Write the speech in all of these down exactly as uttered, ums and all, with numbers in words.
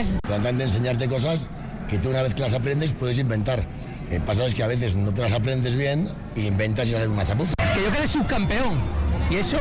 más. Tratan de enseñarte cosas que tú una vez que las aprendes puedes inventar. Lo que pasa es que a veces no te las aprendes bien e inventas y sales una chapuza. Que yo quedé subcampeón y eso,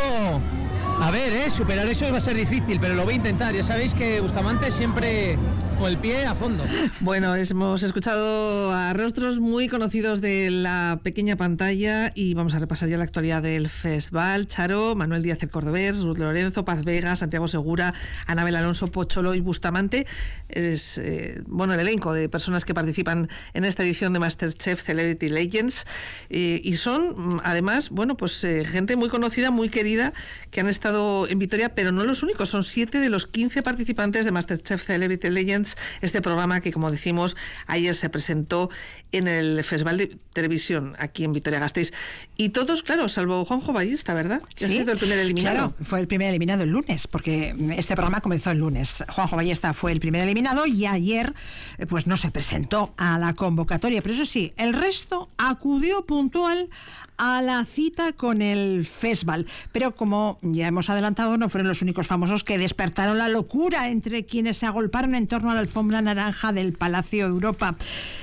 a ver, eh, superar eso va a ser difícil, pero lo voy a intentar. Ya sabéis que Bustamante siempre con el pie a fondo. Bueno, hemos escuchado a rostros muy conocidos de la pequeña pantalla y vamos a repasar ya la actualidad del festival. Charo, Manuel Díaz el Cordobés, Ruth Lorenzo, Paz Vega, Santiago Segura, Anabel Alonso, Pocholo y Bustamante. Es eh, bueno, el elenco de personas que participan en esta edición de MasterChef Celebrity Legends eh, y son además, bueno, pues eh, gente muy conocida, muy querida, que han estado en Vitoria, pero no los únicos, son siete de los quince participantes de MasterChef Celebrity Legends, este programa que, como decimos, ayer se presentó en el Festival de Televisión aquí en Vitoria-Gasteiz. Y todos, claro, salvo Juanjo Ballesta, ¿verdad? Que sí, ha sido el primer eliminado. Claro, fue el primer eliminado el lunes, porque este programa comenzó el lunes. Juanjo Ballesta fue el primer eliminado y ayer pues no se presentó a la convocatoria, pero eso sí, el resto acudió puntual a la cita con el festival. Pero como ya hemos adelantado, no fueron los únicos famosos que despertaron la locura entre quienes se agolparon en torno a la alfombra naranja del Palacio Europa.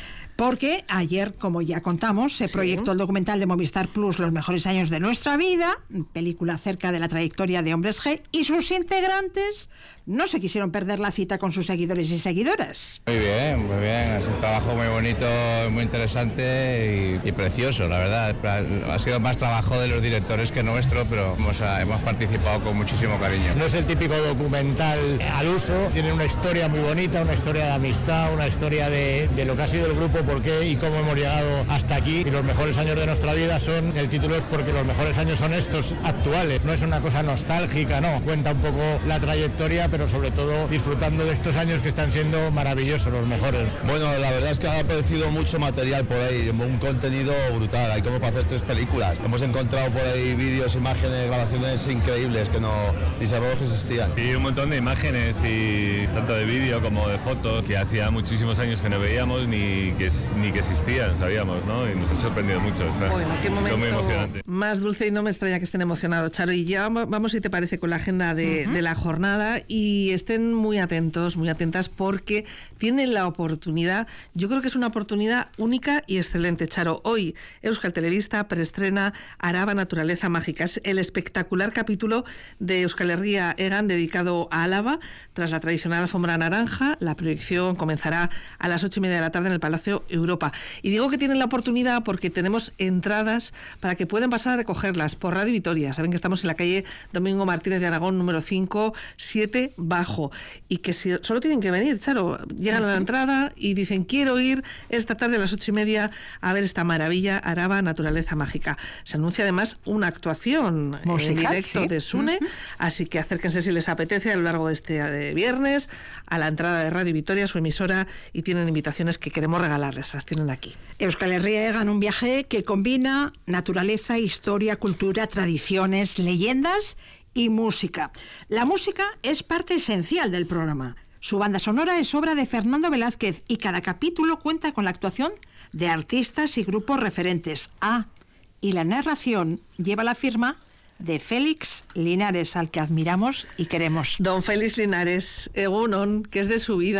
Porque ayer, como ya contamos, se sí. proyectó el documental de Movistar Plus Los mejores años de nuestra vida, película acerca de la trayectoria de Hombres G, y sus integrantes no se quisieron perder la cita con sus seguidores y seguidoras. Muy bien, muy bien, es un trabajo muy bonito, muy interesante y, y precioso, la verdad. Ha sido más trabajo de los directores que nuestro, pero hemos, hemos participado con muchísimo cariño. No es el típico documental al uso, tiene una historia muy bonita, una historia de amistad, una historia de, de lo que ha sido el grupo, por qué y cómo hemos llegado hasta aquí. Y los mejores años de nuestra vida son, el título es porque los mejores años son estos actuales, no es una cosa nostálgica, no, cuenta un poco la trayectoria, pero sobre todo disfrutando de estos años que están siendo maravillosos, los mejores. Bueno, la verdad es que ha aparecido mucho material por ahí, un contenido brutal, hay como para hacer tres películas. Hemos encontrado por ahí vídeos, imágenes, grabaciones increíbles que no ni sabíamos que existían. Y un montón de imágenes, y tanto de vídeo como de fotos, que hacía muchísimos años que no veíamos ni que, ni que existían, sabíamos, ¿no? Y nos ha sorprendido mucho. Está, bueno, qué momento muy emocionante. Más dulce, y no me extraña que estén emocionados, Charo. Y ya vamos, si te parece, con la agenda de, uh-huh. de la jornada, y estén muy atentos, muy atentas, porque tienen la oportunidad, yo creo que es una oportunidad única y excelente, Charo. Hoy Euskal Telebista preestrena Araba Naturaleza Mágica. Es el espectacular capítulo de Euskal Herria Egan dedicado a Álava. Tras la tradicional alfombra naranja, la proyección comenzará a las ocho y media de la tarde en el Palacio Europa. Y digo que tienen la oportunidad porque tenemos entradas para que puedan pasar a recogerlas por Radio Vitoria. Saben que estamos en la calle Domingo Martínez de Aragón, número cinco, siete bajo. Y que si, solo tienen que venir, Charo. Llegan a la entrada y dicen, quiero ir esta tarde a las ocho y media a ver esta maravilla, Araba Naturaleza Mágica. Se anuncia además una actuación musical, en directo sí. de Sune, uh-huh. así que acérquense si les apetece a lo largo de este de viernes a la entrada de Radio Vitoria, su emisora, y tienen invitaciones que queremos regalarles, las tienen aquí. Euskal Herria Egan, un viaje que combina naturaleza, historia, cultura, tradiciones, leyendas y música. La música es parte esencial del programa. Su banda sonora es obra de Fernando Velázquez y cada capítulo cuenta con la actuación de artistas y grupos referentes. Ah, y la narración lleva la firma de Félix Linares, al que admiramos y queremos. Don Félix Linares, Egunon, que es de su vida.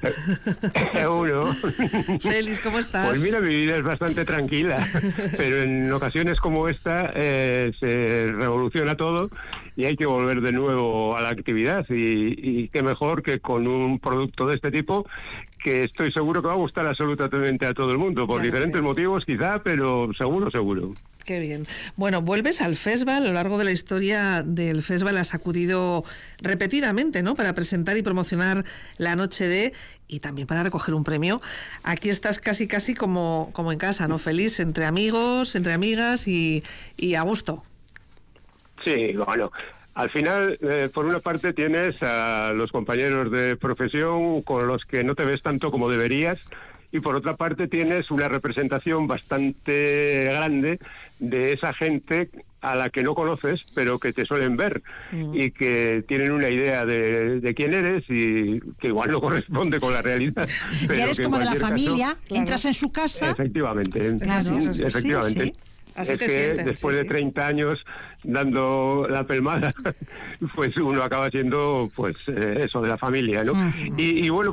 Egunon. Félix, ¿cómo estás? Pues mira, mi vida es bastante tranquila, pero en ocasiones como esta eh, se revoluciona todo y hay que volver de nuevo a la actividad, y, y qué mejor que con un producto de este tipo, que estoy seguro que va a gustar absolutamente a todo el mundo, por claro, diferentes sí. motivos quizá, pero seguro, seguro. Qué bien. Bueno, vuelves al festival. A lo largo de la historia del festival has acudido repetidamente, ¿no?, para presentar y promocionar la noche de, y también para recoger un premio. Aquí estás casi casi como, como en casa, ¿no, Félix? Entre amigos, entre amigas y, y a gusto. Sí, bueno, al final, eh, por una parte tienes a los compañeros de profesión con los que no te ves tanto como deberías, y por otra parte tienes una representación bastante grande de esa gente a la que no conoces, pero que te suelen ver mm. y que tienen una idea de, de quién eres, y que igual no corresponde con la realidad. Pero ya eres como de la familia, caso, claro, entras en su casa. Efectivamente, claro, sí, efectivamente. Sí, sí. Así es te que sienten, después sí, de treinta sí. años dando la pelmada, pues uno acaba siendo pues eh, eso de la familia, ¿no? Uh-huh. y, y bueno,